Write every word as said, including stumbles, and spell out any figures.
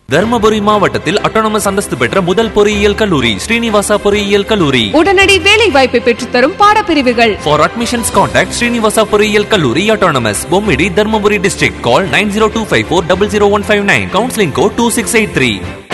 தர்மபுரி மாவட்டத்தில் அட்டானமஸ் அந்தஸ்து பெற்ற முதல் பொறியியல் கல்லூரி ஸ்ரீனிவாசா பொறியியல் கல்லூரி. உடனடி வேலை வாய்ப்பை பெற்றுத்தரும் பாடப்பிரிவுகள். For admissions contact Srinivasa பொறியியல் கல்லூரி autonomous Bommidi Dharmapuri district. Call nine zero two five four zero zero one five nine. Counseling code two six eight three.